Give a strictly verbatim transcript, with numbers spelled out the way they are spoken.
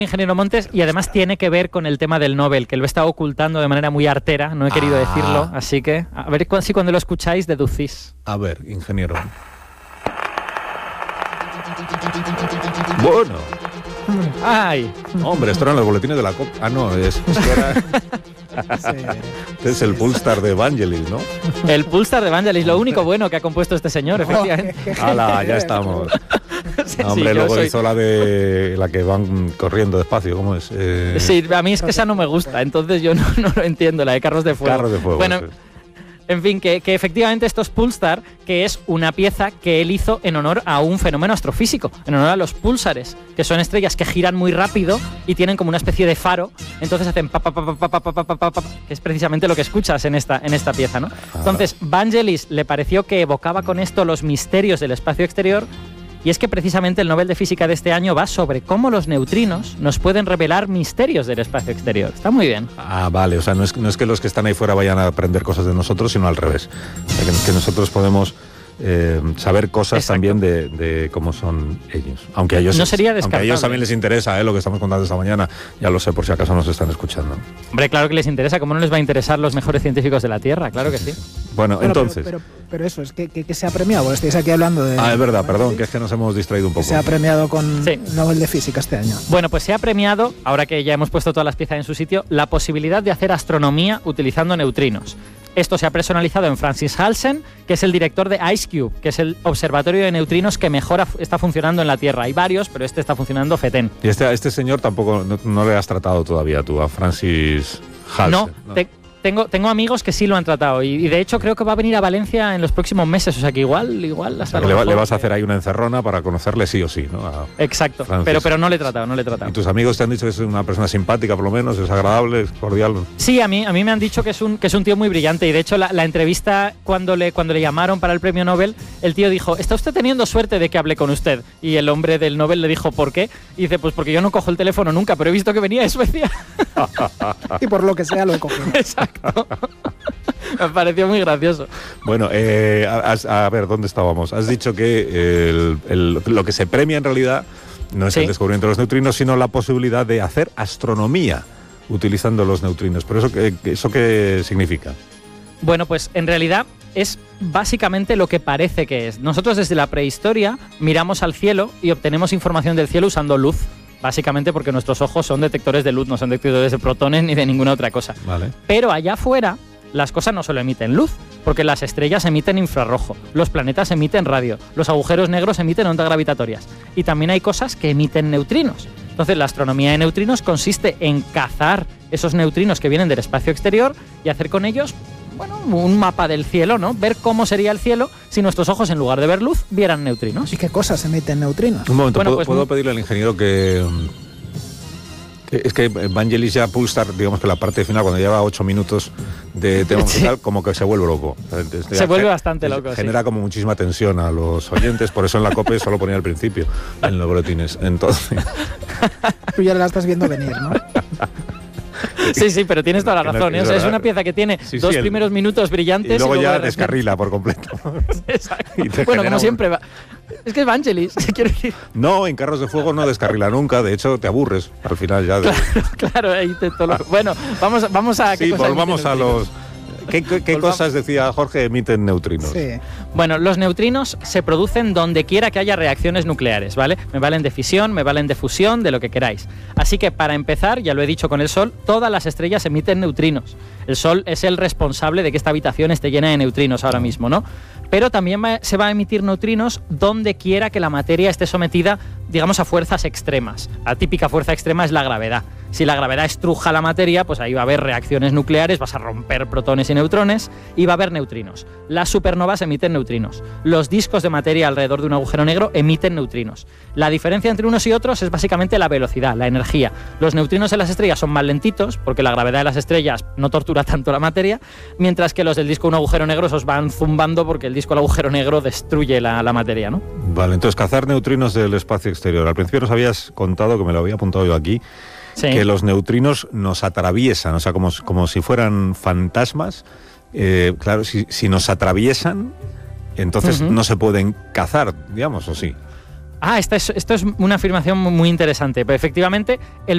Ingeniero Montes, y además tiene que ver con el tema del Nobel, que lo he estado ocultando de manera muy artera, no he querido ah. decirlo, así que a ver si cuando lo escucháis deducís. A ver, ingeniero. Bueno. ¡Ay! Hombre, esto eran los boletines de la COP. Ah, no, es, esto era... Este es el Pulsar de Vangelis, ¿no? El Pulsar de Vangelis, lo único bueno que ha compuesto este señor, efectivamente. ¡Hala, ya estamos! Sí, no, hombre, sí, luego soy... hizo la de la que van corriendo despacio, ¿cómo es? Eh... Sí, a mí es que esa no me gusta, entonces yo no, no lo entiendo, la de Carros de Fuego. Carros de Fuego, bueno, sí. En fin, que, que efectivamente esto es Pulsar, que es una pieza que él hizo en honor a un fenómeno astrofísico, en honor a los púlsares, que son estrellas que giran muy rápido y tienen como una especie de faro, entonces hacen pa pa pa pa pa pa pa pa pa pa, que es precisamente lo que escuchas en esta, en esta pieza, ¿no? Entonces, Vangelis le pareció que evocaba con esto los misterios del espacio exterior. Y es que precisamente el Nobel de Física de este año va sobre cómo los neutrinos nos pueden revelar misterios del espacio exterior. Está muy bien. Ah, vale. O sea, no es, no es que los que están ahí fuera vayan a aprender cosas de nosotros, sino al revés. O sea, que, que nosotros podemos eh, saber cosas Exacto. también de, de cómo son ellos. Aunque a ellos, no sería aunque a ellos también les interesa eh, lo que estamos contando esta mañana. Ya lo sé, por si acaso nos están escuchando. Hombre, claro que les interesa. ¿Cómo no les va a interesar los mejores científicos de la Tierra? Claro que sí. Bueno, bueno entonces... Pero, pero, pero eso, es que, que, que se ha premiado. Bueno, estáis aquí hablando de... Ah, es verdad, perdón, que es que nos hemos distraído un poco. Se ha premiado con sí. Nobel de Física este año. Bueno, pues se ha premiado, ahora que ya hemos puesto todas las piezas en su sitio, la posibilidad de hacer astronomía utilizando neutrinos. Esto se ha personalizado en Francis Halsen, que es el director de IceCube, que es el observatorio de neutrinos que mejor está funcionando en la Tierra. Hay varios, pero este está funcionando fetén. Y este, a este señor tampoco, no, no le has tratado todavía tú, a Francis Halsen. No, no. Te, Tengo, tengo amigos que sí lo han tratado y, y de hecho creo que va a venir a Valencia en los próximos meses, o sea que igual, igual hasta o sea, le, va, le vas a hacer ahí una encerrona para conocerle sí o sí, ¿no? A Exacto, pero, pero no le he tratado, no le he tratado. ¿Y tus amigos te han dicho que es una persona simpática por lo menos, es agradable, es cordial? Sí, a mí, a mí me han dicho que es un, que es un tío muy brillante y de hecho la, la entrevista cuando le, cuando le llamaron para el premio Nobel, el tío dijo, está usted teniendo suerte de que hable con usted. Y el hombre del Nobel le dijo, ¿por qué? Y dice, pues porque yo no cojo el teléfono nunca, pero he visto que venía de Suecia. Y por lo que sea lo he cogido. Exacto. Me pareció muy gracioso. Bueno, eh, a, a ver, ¿dónde estábamos? Has dicho que el, el, lo que se premia en realidad no es sí. el descubrimiento de los neutrinos, sino la posibilidad de hacer astronomía utilizando los neutrinos. ¿Pero eso qué, eso qué significa? Bueno, pues en realidad es básicamente lo que parece que es. Nosotros desde la prehistoria miramos al cielo y obtenemos información del cielo usando luz. Básicamente porque nuestros ojos son detectores de luz, no son detectores de protones ni de ninguna otra cosa. Vale. Pero allá afuera las cosas no solo emiten luz, porque las estrellas emiten infrarrojo, los planetas emiten radio, los agujeros negros emiten ondas gravitatorias y también hay cosas que emiten neutrinos. Entonces la astronomía de neutrinos consiste en cazar esos neutrinos que vienen del espacio exterior y hacer con ellos, bueno, un mapa del cielo, ¿no? Ver cómo sería el cielo si nuestros ojos, en lugar de ver luz, vieran neutrinos. ¿Y qué cosas emiten neutrinos? Un momento, bueno, ¿puedo, pues, ¿puedo pedirle al ingeniero que, que... Es que Vangelis ya Pulsar, digamos que la parte final, cuando lleva ocho minutos de tema musical, sí. como que se vuelve loco. Entonces, se vuelve bastante loco, Genera sí. como muchísima tensión a los oyentes, por eso en la COPE solo ponía al principio, en los boletines. Entonces... Tú ya la estás viendo venir, ¿no? Sí, sí, pero tienes toda la razón. ¿eh? O sea, es una pieza que tiene sí, dos sí, primeros el... minutos brillantes. Y luego, y luego ya de descarrila por completo. Exacto. Bueno, como un... siempre. Va... Es que es Vangelis, quiero decir. No, en Carros de Fuego no descarrila nunca. De hecho, te aburres al final ya. De... Claro, claro. Ahí te todo lo... Bueno, vamos, vamos a... Sí, volvamos a los... ¿Qué, qué, qué cosas, decía Jorge, emiten neutrinos? Sí. Bueno, los neutrinos se producen donde quiera que haya reacciones nucleares, ¿vale? Me valen de fisión, me valen de fusión, de lo que queráis. Así que para empezar, ya lo he dicho con el Sol, todas las estrellas emiten neutrinos. El Sol es el responsable de que esta habitación esté llena de neutrinos ahora mismo, ¿no? Pero también va, se va a emitir neutrinos donde quiera que la materia esté sometida, digamos, a fuerzas extremas. La típica fuerza extrema es la gravedad. Si la gravedad estruja la materia, pues ahí va a haber reacciones nucleares, vas a romper protones y neutrones y va a haber neutrinos. Las supernovas emiten neutrinos. Los discos de materia alrededor de un agujero negro emiten neutrinos. La diferencia entre unos y otros es básicamente la velocidad, la energía. Los neutrinos en las estrellas son más lentitos porque la gravedad de las estrellas no tortura tanto la materia, mientras que los del disco de un agujero negro os van zumbando porque el disco del agujero negro destruye la, la materia, ¿no? Vale, entonces cazar neutrinos del espacio exterior. Al principio nos habías contado, que me lo había apuntado yo aquí, sí. que los neutrinos nos atraviesan, o sea, como, como si fueran fantasmas. Eh, claro, si, si nos atraviesan, entonces uh-huh. no se pueden cazar, digamos, ¿o sí? Ah, esta es, esto es una afirmación muy interesante. Pero efectivamente, el